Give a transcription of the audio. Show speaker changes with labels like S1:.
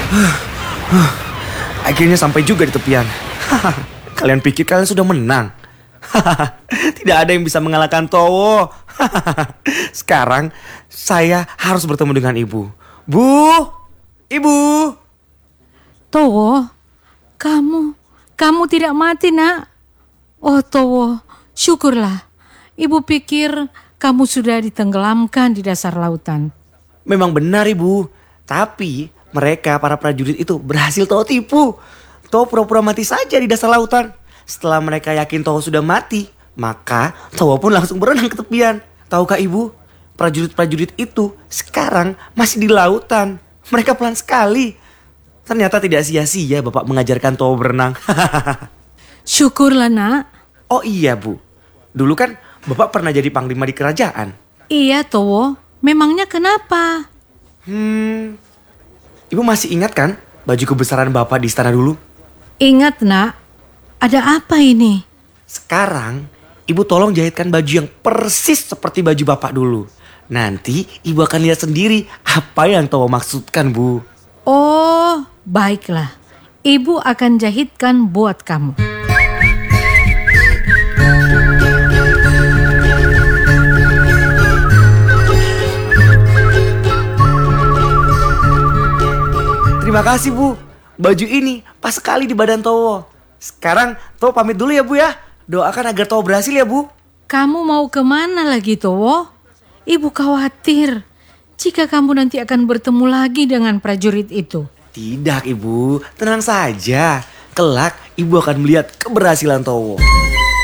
S1: Akhirnya sampai juga di tepian. Kalian pikir kalian sudah menang? Tidak ada yang bisa mengalahkan Towo. Sekarang saya harus bertemu dengan ibu. Bu, ibu.
S2: Towo, kamu tidak mati, nak. Oh Towo, syukurlah. Ibu pikir kamu sudah ditenggelamkan di dasar lautan.
S1: Memang benar ibu. Tapi mereka para prajurit itu berhasil Towo tipu. Towo pura-pura mati saja di dasar lautan. Setelah mereka yakin Towo sudah mati, maka Towo pun langsung berenang ke tepian. Tahukah ibu, prajurit-prajurit itu sekarang masih di lautan. Mereka pelan sekali. Ternyata tidak sia-sia Bapak mengajarkan Towo berenang.
S2: Syukurlah, nak.
S1: Oh iya bu, dulu kan Bapak pernah jadi panglima di kerajaan.
S2: Iya Towo, memangnya kenapa?
S1: Ibu masih ingat kan baju kebesaran Bapak di istana dulu?
S2: Ingat, nak. Ada apa ini?
S1: Sekarang ibu tolong jahitkan baju yang persis seperti baju Bapak dulu. Nanti ibu akan lihat sendiri apa yang Towo maksudkan bu.
S2: Oh, baiklah. Ibu akan jahitkan buat kamu.
S1: Terima kasih bu. Baju ini pas sekali di badan Towo. Sekarang Towo pamit dulu ya bu ya. Doakan agar Towo berhasil ya bu.
S2: Kamu mau kemana lagi, Towo? Ibu khawatir jika kamu nanti akan bertemu lagi dengan prajurit itu.
S1: Tidak ibu, tenang saja. Kelak ibu akan melihat keberhasilan Towo.